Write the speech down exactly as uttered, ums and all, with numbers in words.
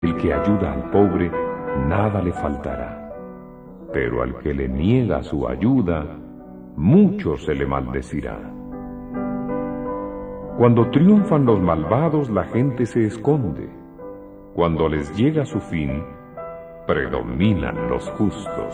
El que ayuda al pobre, nada le faltará, pero al que le niega su ayuda, mucho se le maldecirá. Cuando triunfan los malvados, la gente se esconde. Cuando les llega su fin, predominan los justos.